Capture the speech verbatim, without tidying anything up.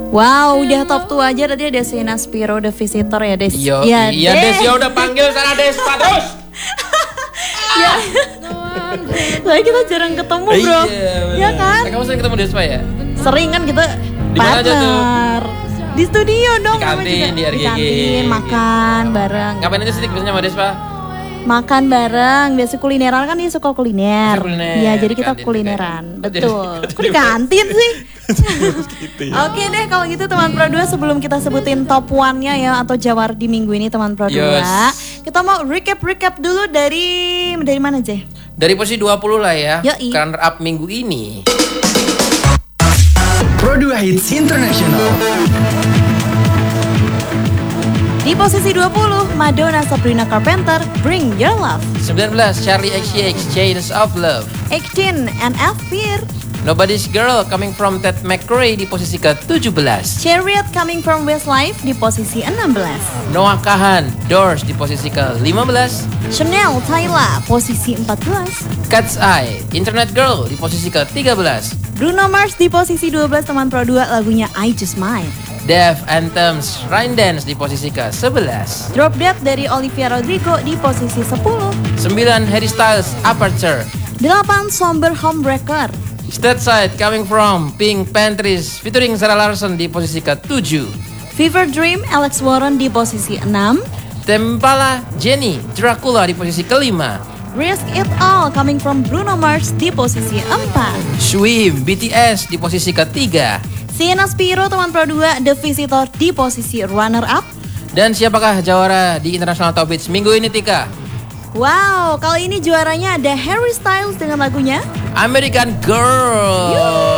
Wow, udah top dua aja tadi ada Sienna Spiro, The Visitor ya Des. Yo, ya, iya Des, ya udah panggil sana Des, Pak terus. Ya. Soalnya kita jarang ketemu bro. Iya, ya kan? Kamu sering ketemu Des Pak ya? Sering kan kita Di mana aja tuh? partner. Di studio dong. Di kantin, di R G G. Di kantin, makan bareng. Ngapain aja sih biasanya sama Des Pak? Makan bareng, biasa kulineran kan dia suka kuliner. Suka kuliner, Iya, jadi kita kantin, kulineran. kantin. Betul. Jadi- Kok di kantin sih? Gitu ya. Oke deh kalau gitu teman Pro dua sebelum kita sebutin top one-nya ya atau jawar di minggu ini teman Pro dua. Yes. Kita mau recap-recap dulu dari dari mana aja? Dari posisi dua puluh lah ya. Yoi. Runner up minggu ini. Pro dua Hits International. Di posisi dua puluh, Madonna Sabrina Carpenter, Bring Your Love. sembilan belas Charlie X C X Chains of Love. eighteen, N F Fear. Nobody's Girl Coming from Ted McRae di posisi ke tujuh belas. Chariot Coming from Westlife di posisi enam belas. Noah Kahan Doors di posisi ke lima belas. Chanel Tyla posisi empat belas. Cat's Eye Internet Girl di posisi ke tiga belas. Bruno Mars di posisi dua belas teman Pro dua lagunya I Just Might. Dev Anthems Rain Dance di posisi ke sebelas. Drop Dead dari Olivia Rodrigo di posisi sepuluh. sembilan Harry Styles Aperture. delapan Somber Homebreaker. Stateside Coming from Pink Panthers featuring Sarah Larson di posisi ke tujuh. Fever Dream Alex Warren di posisi enam. Tempala Jenny Dracula di posisi kelima. Risk It All Coming from Bruno Mars di posisi empat. Swim B T S di posisi ketiga. Sienna Spiro teman Pro dua The Visitor di posisi runner up. Dan siapakah jawara di International Top Hits minggu ini Tika? Wow, kali ini juaranya ada Harry Styles dengan lagunya American Girl. Yuh.